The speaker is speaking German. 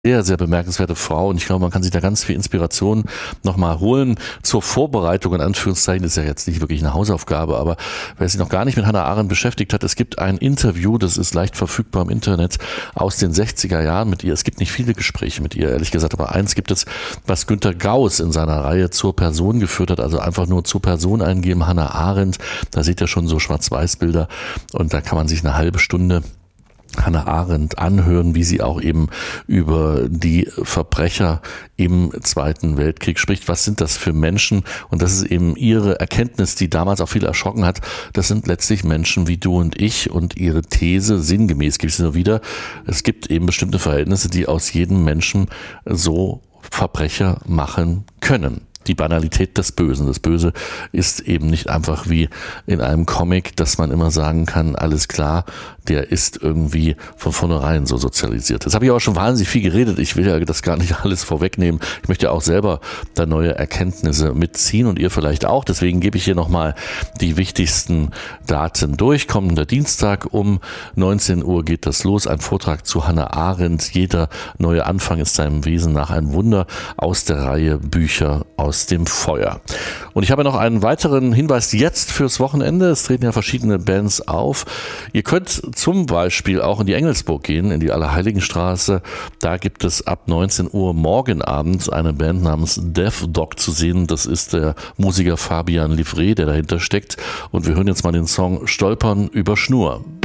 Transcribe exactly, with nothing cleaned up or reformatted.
Sehr, sehr bemerkenswerte Frau und ich glaube, man kann sich da ganz viel Inspiration nochmal holen zur Vorbereitung, in Anführungszeichen, ist ja jetzt nicht wirklich eine Hausaufgabe, aber wer sich noch gar nicht mit Hannah Arendt beschäftigt hat, es gibt ein Interview, das ist leicht verfügbar im Internet, aus den sechziger Jahren mit ihr. Es gibt nicht viele Gespräche mit ihr, ehrlich gesagt, aber eins gibt es, was Günter Gauss in seiner Reihe zur Person geführt hat, also einfach nur zur Person eingeben, Hannah Arendt, da seht ihr schon so Schwarz-Weiß-Bilder und da kann man sich eine halbe Stunde Hannah Arendt anhören, wie sie auch eben über die Verbrecher im Zweiten Weltkrieg spricht. Was sind das für Menschen? Und das ist eben ihre Erkenntnis, die damals auch viele erschrocken hat. Das sind letztlich Menschen wie du und ich und ihre These, sinngemäß gibt es nur wieder, es gibt eben bestimmte Verhältnisse, die aus jedem Menschen so Verbrecher machen können. Die Banalität des Bösen. Das Böse ist eben nicht einfach wie in einem Comic, dass man immer sagen kann, alles klar, der ist irgendwie von vornherein so sozialisiert. Das habe ich auch schon wahnsinnig viel geredet. Ich will ja das gar nicht alles vorwegnehmen. Ich möchte ja auch selber da neue Erkenntnisse mitziehen und ihr vielleicht auch. Deswegen gebe ich hier nochmal die wichtigsten Daten durch. Kommender Dienstag um neunzehn Uhr geht das los. Ein Vortrag zu Hannah Arendt. Jeder neue Anfang ist seinem Wesen nach ein Wunder aus der Reihe Bücher aus aus dem Feuer. Und ich habe noch einen weiteren Hinweis jetzt fürs Wochenende. Es treten ja verschiedene Bands auf. Ihr könnt zum Beispiel auch in die Engelsburg gehen, in die Allerheiligenstraße. Da gibt es ab neunzehn Uhr morgen Abend eine Band namens Death Dog zu sehen. Das ist der Musiker Fabian Livret, der dahinter steckt. Und wir hören jetzt mal den Song Stolpern über Schnur.